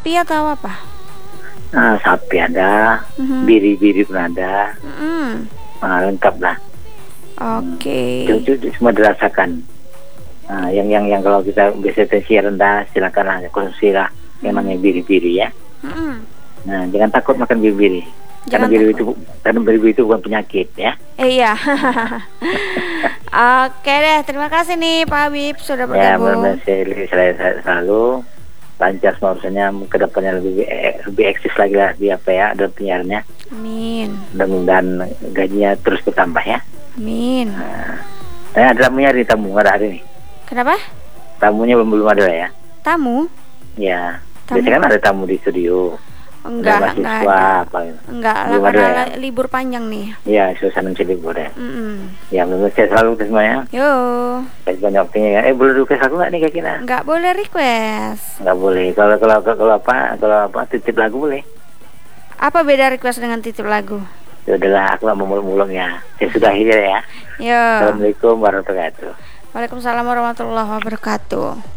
sapi atau apa? Sapi ada, biri-biri pun ada, lengkap lah. Oke. Itu semua dirasakan. Yang kalau kita biasa tensi rendah, silakanlah konsumsi lah yang namanya biri-biri ya. Nah, jangan takut makan biri-biri. Karena biri-biri itu bukan penyakit ya. Iya. Oke deh, terima kasih nih Pak Habib sudah bergabung. Ya, saya selalu lancar semua urusannya, kedepannya lebih eksis lagi lah di apa ya, dan penyiarnya. Amin. Mudah-mudahan gajinya terus bertambah ya. Amin. Saya ada tamunya tamu nggak ada hari ini. Kenapa? Tamunya belum ada ya. Tamu? Ya. Biasanya kan ada tamu di studio. Enggak ada. Enggak lah, karena libur panjang nih. Iya, suasana libur ya. Ya, menurut saya selalu semuanya. Yo. Kasih banyak waktunya ya. Boleh request aku nggak nih kira-kira? Enggak boleh request. Nggak boleh. Kalau apa titip lagu boleh. Apa beda request dengan titip lagu? Ya udahlah, aku nggak mau mulung-mulung ya. Saya sudahi ya. Yo. Assalamualaikum warahmatullahi wabarakatuh. Waalaikumsalam warahmatullahi wabarakatuh.